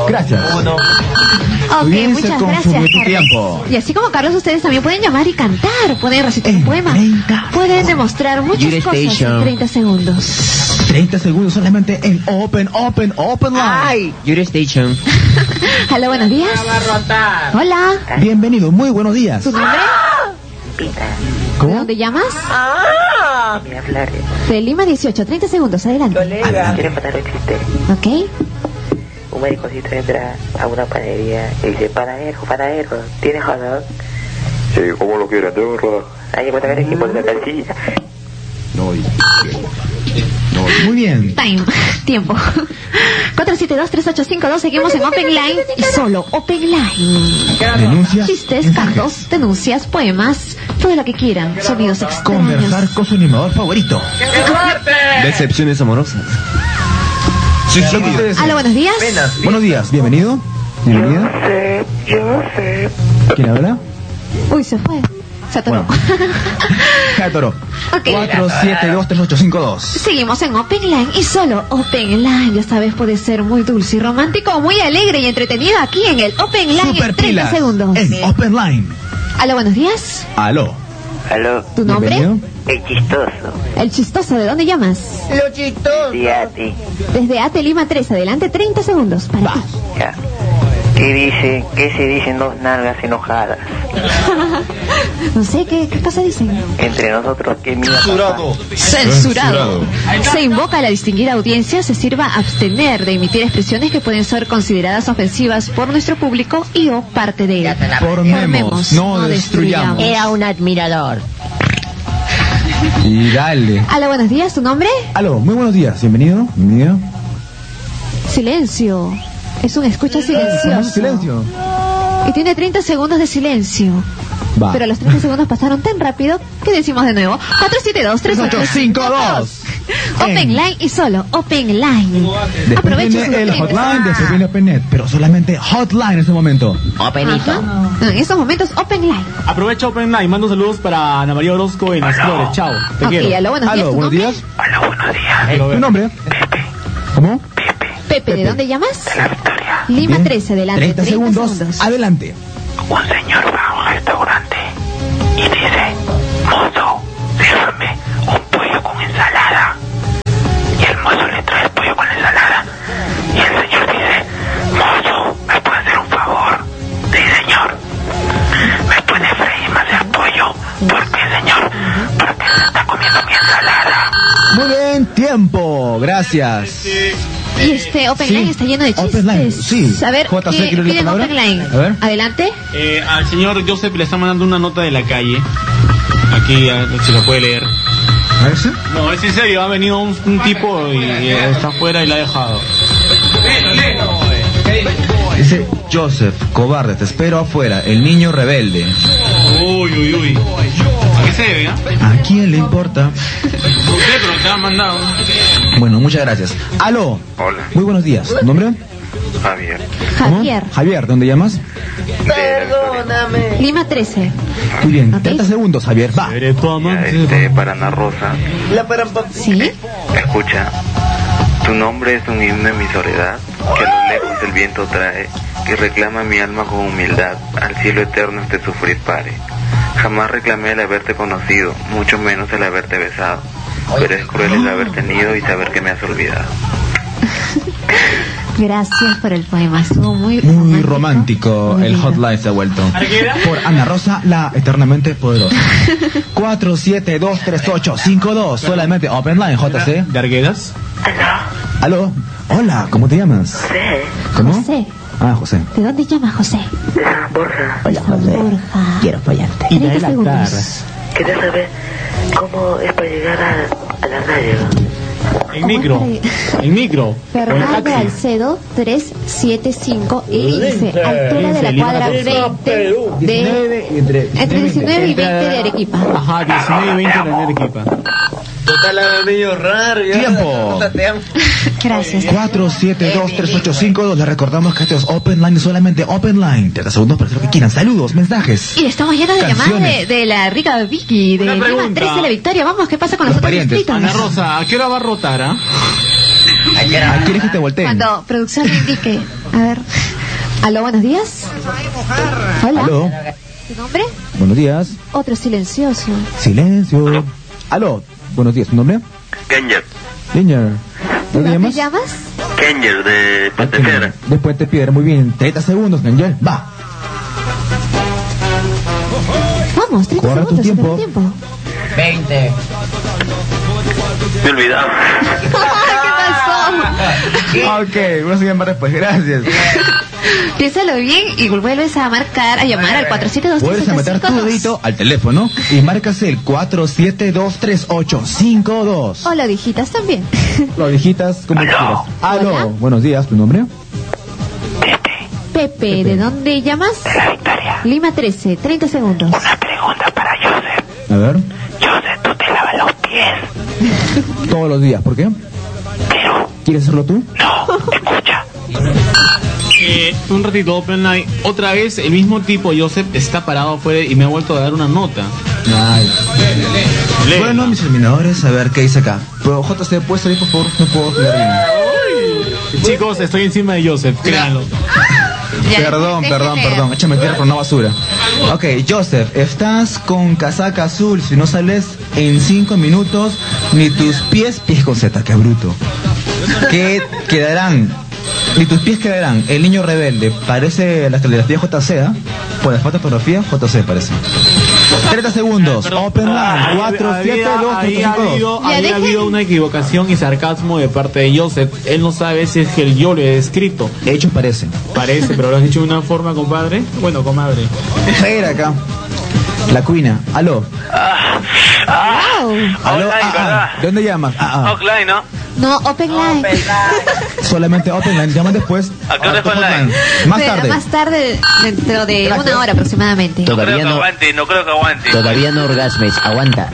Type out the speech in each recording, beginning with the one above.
Gracias. Ok, Bien, muchas se gracias, consume tu Carlos. tiempo. Y así como Carlos, ustedes también pueden llamar y cantar, pueden recitar un poema, 30. pueden demostrar muchas Your cosas station. en 30 segundos. 30 segundos solamente en Open Line. Ay, Your Station. Hola, buenos días. Hola, Bienvenido, muy buenos días. ¿tu nombre? ¿De ¿Cómo? dónde llamas? Mira, Flores, De Lima 18, 30 segundos, adelante. quiere matar el chiste. Ok. Un maricocito entra a una panadería y dice, panadero, ¿tienes hot dog? Sí, ¿cómo lo quieres? ¿De verdad? Ahí puede ver equipo de la calcilla. Muy bien. Time, tiempo. 472-3852, seguimos en Open Line y solo Open Line. Denuncias. Chistes, mensajes. cantos, denuncias, poemas, todo lo que quieran, sonidos extraños. Conversar con su animador favorito. Decepciones amorosas. Suicidio. Hola, buenos días. Buenos días, bienvenido. Bienvenida. Yo sé. ¿Quién habla? Uy, se fue. Se atoró. Bueno. Toro. Ok. 4723852. Seguimos en Open Line y solo Open Line. Ya sabes, puede ser muy dulce y romántico o muy alegre y entretenido aquí en el Open Line Super en 30 pilas. segundos. En Open Line. Hola, buenos días. Aló. Aló, ¿Tu nombre? Bienvenido. el chistoso. El chistoso, ¿de dónde llamas? Lo chistoso. Sí, a ti. Desde Ate Lima 3, adelante 30 segundos para ti. Ya. ¿Qué se dicen dos nalgas enojadas? No sé, ¿qué cosa dicen? Entre nosotros, ¿qué mierda? Censurado. Se invoca a la distinguida audiencia se sirva abstener de emitir expresiones que pueden ser consideradas ofensivas por nuestro público y o parte de él. Formemos, no destruyamos. Era un admirador. Y dale. Hola, buenos días, ¿tu nombre? Aló, muy buenos días. Bienvenido. Bienvenido. Silencio. Es un escucha silencioso. Silencio. Y tiene 30 segundos de silencio. Va. Pero los 30 segundos pasaron tan rápido que decimos de nuevo 472-3852. Open Line y solo Open Line. Después Aproveche sus viene el 30. hotline de Servicio Openet, pero solamente hotline en este momento. Openito. Ajá. No, en estos momentos Open Line. Aprovecha Open Line, mando saludos para Ana María Orozco en Las Flores. Chao, te Ok, quiero. aló, buenos días. Aló, ¿Tu buenos nombre? días. Hola, buenos días. ¿Tu nombre? ¿Cómo? Pepe, ¿de dónde llamas? La Victoria. Lima Bien. 13, adelante. 30 segundos. Adelante. Un señor va a un restaurante y dice, mozo, sírvame un pollo con ensalada. Y el mozo le trae el pollo con ensalada. Y el señor dice, mozo, ¿me puede hacer un favor? Sí, señor. ¿Me puede freír más el pollo? ¿Por qué, señor? Porque se está comiendo mi ensalada. Muy bien, tiempo. Gracias. Y este Open Sí, Line está lleno de chistes. Open Line, sí. A ver, JC, ¿qué ¿quiere la piden palabra? Open Line? A ver. Adelante. Al señor Joseph le está mandando una nota de la calle. Aquí, si lo puede leer. ¿A ver si? No, es en serio, ha venido un tipo y está afuera y la ha dejado. Dice Joseph, cobarde, te espero afuera, el niño rebelde. Uy, uy, uy. ¿A qué se debe, ¿A quién le importa? No sé, pero te han mandado. Bueno, muchas gracias. Aló. Hola, Muy buenos días. ¿Tu nombre? Javier. ¿Cómo? Javier. Javier, ¿dónde llamas? Perdóname. Lima 13. Muy bien. Ok. 30 segundos, Javier. Va. Eres tu amante. Para Ana Rosa, La parampa. ¿Sí? escucha. Tu nombre es un himno en mi soledad, que a lo lejos el viento trae, que reclama mi alma con humildad, al cielo eterno este sufrir pare. Jamás reclamé el haberte conocido, mucho menos el haberte besado, pero es cruel el haber tenido y saber que me has olvidado. Gracias por el poema. Estuvo muy Romántico, Muy el lindo. hotline se ha vuelto. Por Ana Rosa, la eternamente poderosa. 4723852. Solamente Open Line, JC. ¿De Arguedas? Aló. Hola, ¿cómo te llamas? ¿Cómo? José, Ah, José. ¿de dónde llamas, José? Borja, Hola, José. Borja. Quiero follarte. 30 segundos. quería saber cómo es para llegar a la radio. En micro. En micro. Fernando Alcedo 375 y dice altura de la cuadra 20 de entre 19 y 20 de Arequipa. Ajá, 19 y 20 de Arequipa. Total, medio raro. Tiempo. Gracias. 4723852. Les recordamos que esto es Open Line, solamente Open Line. 30 segundos para hacer lo que quieran. Saludos, mensajes. Y estamos llenos de llamadas Canciones. de la rica Vicky de Una Lima pregunta. 13 de la Victoria. Vamos, ¿qué pasa con Los los otros parientes. inscritos? Ana Rosa, ¿a qué hora va a rotar, ah? ¿Quieres que te volteen? Cuando producción me indique. A ver. Aló, buenos días. Hola. Aló. ¿Tu nombre? Buenos días. Otro silencioso. Silencio. Aló. Buenos días. ¿Tu nombre? Kenyer. Ginger. ¿Dónde ¿Dónde llamas? llamas? Kenyer de Puente Piedra. De Puente Piedra. Muy bien. 30 segundos, Ginger. Va. Vamos, 30 Corre tu segundos. tiempo. 20. Me he olvidado. ¿Qué pasó? Ok, una señal más después. Gracias. Piénsalo bien y vuelves a marcar, a llamar al 472-385-2. Puedes meter tu dedito al teléfono y marcas el 472-3852. O lo digitas también. Lo digitas como Aló. quieras. Aló. Hola. Buenos días. ¿Tu nombre? Pepe, ¿de dónde llamas? La Victoria. Lima 13, 30 segundos. Una pregunta para Joseph. A ver. Joseph, ¿tú te lavas los pies? Todos los días. ¿Por qué? Pero, ¿Quieres hacerlo tú? no, escucha. Un ratito, Open Line. Otra vez, el mismo tipo, Joseph, está parado afuera y me ha vuelto a dar una nota. Ay. Lee. Bueno, mis eliminadores, a ver qué dice acá. Pero JC, ¿puedes salir, por favor? No puedo leer bien. Chicos, estoy encima de Joseph, créanlo. Ya, Perdón, déjeme. échame tierra por una basura. Ok, Joseph, estás con casaca azul. Si no sales en 5 minutos, ni tus pies con Z, qué bruto. ¿Qué quedarán? Ni tus pies quedarán. El niño rebelde. Parece la caligrafía JC, ¿eh? Por la fotografía, JC parece. 30 segundos. Perdón. Open line. 4, 7, 2, Ahí 5, 2. Ya, ha dejen. habido una equivocación y sarcasmo de parte de Joseph. Él no sabe si es que yo lo he escrito. De hecho, parece. Parece, pero lo has dicho de una forma, compadre. Bueno, comadre. Espera acá. La cuina. Aló. Aló. ¿verdad? ¿De dónde llamas? Offline, ¿no? No, Open Line. Solamente open line. Llaman después. ¿A qué hora es Top online? Más Pero tarde. Más tarde, dentro de una hora aproximadamente. Todavía no, no creo que aguante. todavía no orgasmes, aguanta.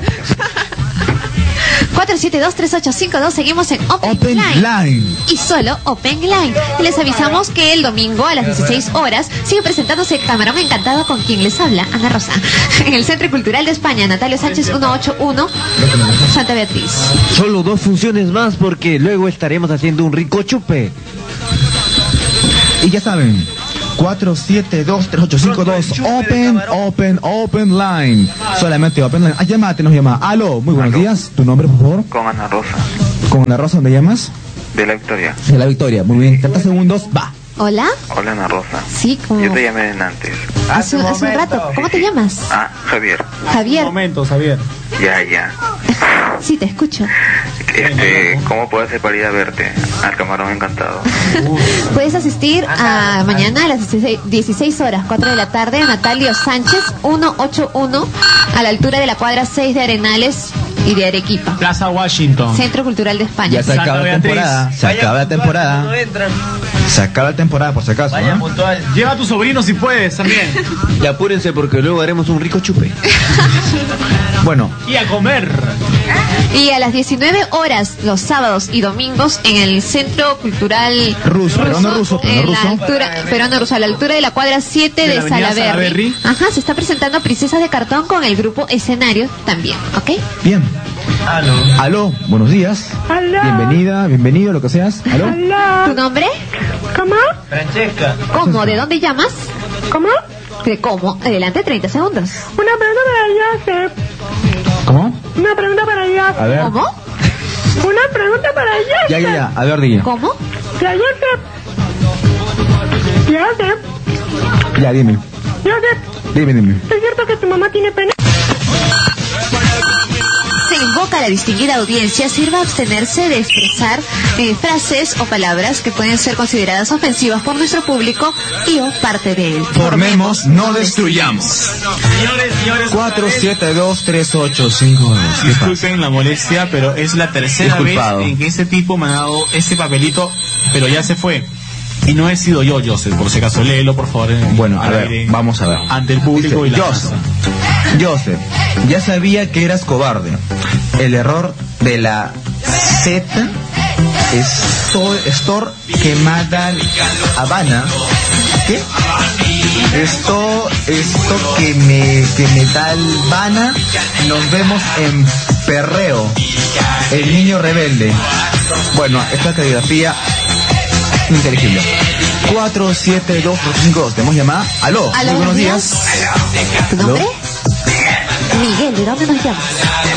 472-3852, seguimos en Open Open Line. line. Y solo Open Line. Y les avisamos que el domingo a las 16 horas sigue presentándose Camarón Encantado, con quien les habla Ana Rosa. En el Centro Cultural de España, Natalio Sánchez 181, Santa Beatriz. Solo 2 funciones más porque luego estaremos haciendo un rico chupe. Y ya saben, 472-3852. Open line. Solamente open line. Ah, llámate, nos llama. Aló, muy buenos días. ¿Tu nombre, por favor? Con Ana Rosa, Con la Rosa, ¿dónde llamas? de la Victoria. De la Victoria. Muy bien, 30 segundos. Va. Hola. Hola, Ana Rosa. Sí, como Yo te llamé en antes. hace un rato. ¿Cómo te llamas? Ah, Javier. Javier. Un momento, Javier. Ya. Sí, te escucho. ¿Cómo puedo hacer para ir a verte al Camarón Encantado? Puedes asistir a mañana a las 16 horas, 4 de la tarde, a Natalio Sánchez 181, a la altura de la cuadra 6 de Arenales y de Arequipa. Plaza Washington. Centro Cultural de España. Ya se acaba la Beatriz. temporada. Se acaba la temporada. No entran. Se acaba la temporada, por si acaso. Vaya ¿no? puntual. Lleva a tu sobrino si puedes también. Y apúrense porque luego haremos un rico chupe. Bueno, Y a comer. Y a las 19 horas, los sábados y domingos, en el Centro Cultural Peruano Ruso, en la Ruso. altura, Peruano Ruso, a la altura de la cuadra 7 De de, la avenida Salaberry. Salaberry. Ajá, se está presentando Princesas de Cartón con el grupo Escenario también, ¿ok? bien. Aló, buenos días. Bienvenida, bienvenido, lo que seas. Aló. ¿Tu nombre? ¿Cómo? Francesca. ¿Cómo? ¿De dónde llamas? ¿Cómo? ¿De cómo? Adelante, 30 segundos. Una pregunta para Joseph. ¿Cómo? Una pregunta para Joseph. A ver. ¿Cómo? Una pregunta para Joseph. Ya. A ver, dime. ¿Cómo? Para Joseph. Joseph. Ya, dime. Joseph. Dime. ¿Es cierto que tu mamá tiene pene? Se invoca a la distinguida audiencia sirva abstenerse de expresar frases o palabras que pueden ser consideradas ofensivas por nuestro público y o parte de él. Formemos, no destruyamos. Señores. 472-3852. Disculpen la molestia, pero es la tercera Disculpado. vez en que este tipo me ha dado este papelito, pero ya se fue. Y no he sido yo, Joseph, por si acaso, léelo, por favor. Bueno, a al ver, aire, vamos a ver. Ante el público Dice, y la Joseph, masa. Joseph, ya sabía que eras cobarde. El error de la Z Store quemada Habana. ¿Qué? Esto que me da Habana. Nos vemos en Perreo. El niño rebelde. Bueno, esta caligrafía inteligible. 47252. Tenemos llamada. Aló. Aló, Muy buenos días. ¿Tu nombre? Miguel, ¿de dónde nos llamas?